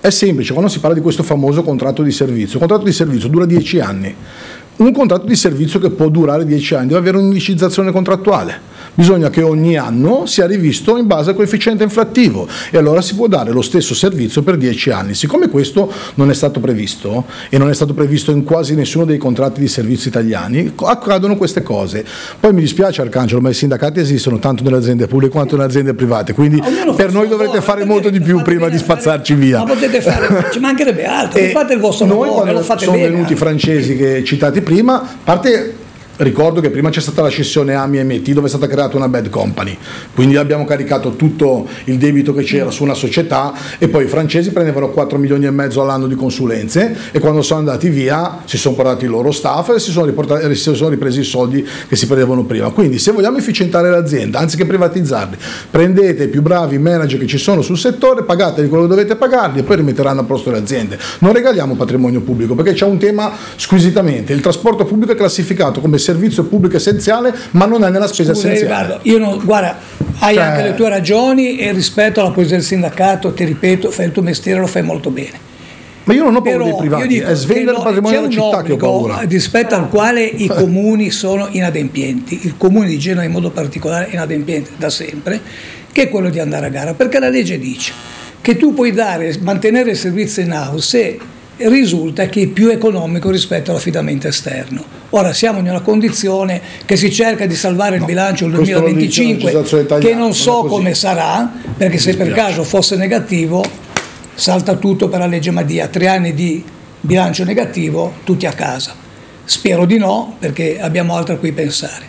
È semplice, quando si parla di questo famoso contratto di servizio, il contratto di servizio dura 10 anni. Un contratto di servizio che può durare 10 anni deve avere un'indicizzazione contrattuale. Bisogna che ogni anno sia rivisto in base al coefficiente inflattivo e allora si può dare lo stesso servizio per 10 anni. Siccome questo non è stato previsto e non è stato previsto in quasi nessuno dei contratti di servizio italiani, accadono queste cose. Poi mi dispiace Arcangelo, ma i sindacati esistono tanto nelle aziende pubbliche quanto nelle aziende private, quindi per noi dovrete fare molto di più prima di spazzarci via. Ma potete fare, ci mancherebbe altro, fate il vostro noi lavoro, lo fate bene. Sono venuti i francesi che citati prima, a parte. Ricordo che prima c'è stata la scissione AMI-MT dove è stata creata una bad company, quindi abbiamo caricato tutto il debito che c'era su una società e poi i francesi prendevano 4 milioni e mezzo all'anno di consulenze e quando sono andati via si sono portati i loro staff e si sono ripresi i soldi che si prendevano prima. Quindi se vogliamo efficientare l'azienda, anziché privatizzarli, prendete i più bravi manager che ci sono sul settore, pagateli quello che dovete pagarli e poi rimetteranno a posto le aziende. Non regaliamo patrimonio pubblico, perché c'è un tema squisitamente: il trasporto pubblico è classificato come servizio pubblico essenziale, ma non è nella spesa essenziale. Guarda, hai anche le tue ragioni e rispetto alla posizione del sindacato, ti ripeto, fai il tuo mestiere, lo fai molto bene. Ma io non ho paura dei privati, è svendere il patrimonio della città che ho paura. Rispetto al quale i comuni sono inadempienti, il comune di Genova in modo particolare è inadempiente da sempre, che è quello di andare a gara, perché la legge dice che tu puoi mantenere il servizio in house se risulta che è più economico rispetto all'affidamento esterno. Ora siamo in una condizione che si cerca di salvare il bilancio del 2025, che non so come sarà, perché se per caso fosse negativo salta tutto per la legge Madia, 3 anni di bilancio negativo, tutti a casa. Spero di no, perché abbiamo altro a cui pensare.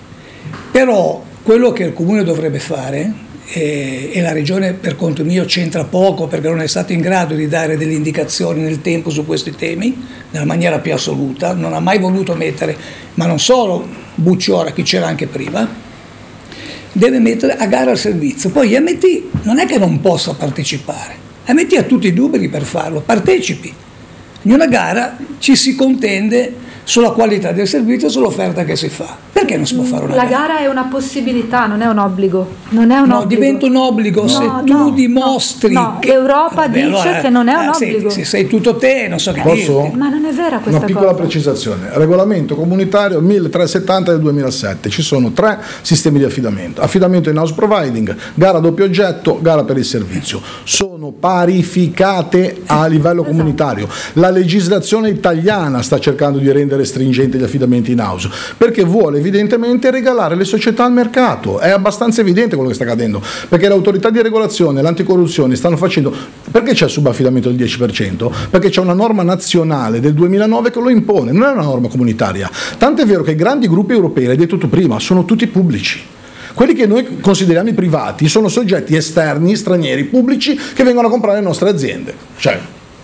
Però quello che il Comune dovrebbe fare, e la Regione per conto mio c'entra poco perché non è stato in grado di dare delle indicazioni nel tempo su questi temi nella maniera più assoluta, non ha mai voluto mettere, ma non solo Bucciora, chi c'era anche prima, deve mettere a gara il servizio. Poi MT non è che non possa partecipare, MT ha tutti i numeri per farlo, partecipi. In una gara ci si contende sulla qualità del servizio, sull'offerta che si fa. Perché non si può fare una gara? La gara è una possibilità, non è un obbligo. Non è un obbligo. Diventa un obbligo se tu dimostri che l'Europa dice che non è un obbligo. Se sei tutto te, non so che Posso? dirti. Ma non è vera questa cosa. Una piccola precisazione: regolamento comunitario 1370 del 2007, ci sono 3 sistemi di affidamento: affidamento in house providing, gara a doppio oggetto, gara per il servizio. Sono parificate a livello comunitario. La legislazione italiana sta cercando di rendere stringenti gli affidamenti in house perché vuole evidentemente regalare le società al mercato. È abbastanza evidente quello che sta accadendo, perché l'autorità di regolazione e l'anticorruzione stanno facendo. Perché c'è il subaffidamento del 10%? Perché c'è una norma nazionale del 2009 che lo impone, non è una norma comunitaria. Tanto è vero che i grandi gruppi europei, l'hai detto tu prima, sono tutti pubblici. Quelli che noi consideriamo i privati sono soggetti esterni, stranieri, pubblici, che vengono a comprare le nostre aziende. Cioè,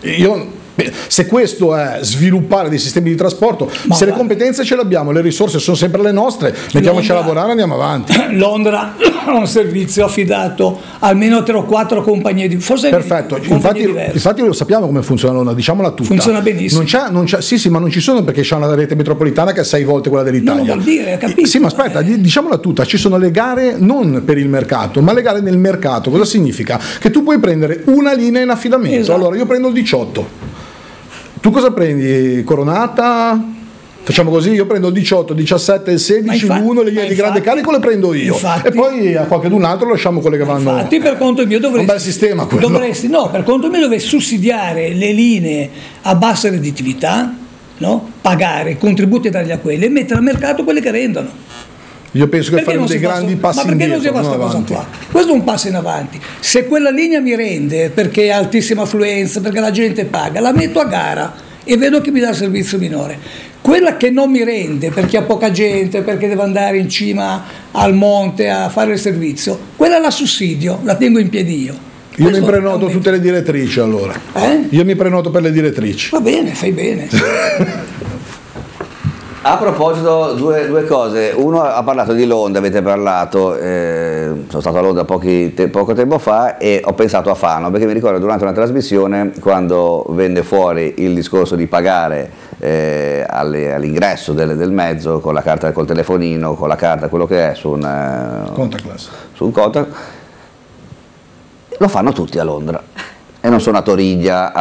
se questo è sviluppare dei sistemi di trasporto, se le competenze ce le abbiamo, le risorse sono sempre le nostre, mettiamoci a lavorare e andiamo avanti. Londra ha un servizio affidato almeno 3 o 4 compagnie di forse perfetto, infatti lo sappiamo come funziona Londra, diciamola tutta. Funziona benissimo. Non c'è, sì, ma non ci sono, perché c'è una rete metropolitana che è 6 volte quella dell'Italia. Non vuol dire, capisco. Sì, ma aspetta, diciamola tutta, ci sono le gare non per il mercato, ma le gare nel mercato. Cosa significa? Che tu puoi prendere una linea in affidamento. Esatto. Allora io prendo il 18. Tu cosa prendi? Coronata? Facciamo così, io prendo il 18, 17, il 16, l'1, le linee di grande carico le prendo io. Infatti, e poi a qualcun altro lasciamo quelle che vanno. Infatti per conto mio un bel sistema quello. Per conto mio dovresti sussidiare le linee a bassa redditività, no? Pagare i contributi e darli a quelle e mettere al mercato quelle che rendono. Io penso che faremo dei grandi passi indietro. Ma perché non si fa questa cosa qua? Questo è un passo in avanti. Se quella linea mi rende perché ha altissima affluenza, perché la gente paga, la metto a gara e vedo che mi dà il servizio minore. Quella che non mi rende perché ha poca gente, perché deve andare in cima al monte a fare il servizio, quella la sussidio, la tengo in piedi io. Io mi prenoto tutte le direttrici allora. Io mi prenoto per le direttrici. Va bene, fai bene. A proposito, due cose. Uno, ha parlato di Londra, avete parlato, sono stato a Londra poco tempo fa e ho pensato a Fano, perché mi ricordo durante una trasmissione quando venne fuori il discorso di pagare all'ingresso del mezzo con la carta, col telefonino, con la carta, quello che è su un contactless. Su un contact, lo fanno tutti a Londra e non sono a Toriglia